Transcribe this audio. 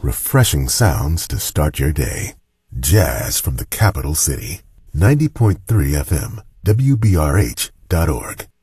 refreshing sounds to start your day. Jazz from the capital city. 90.3 FM, WBRH.org.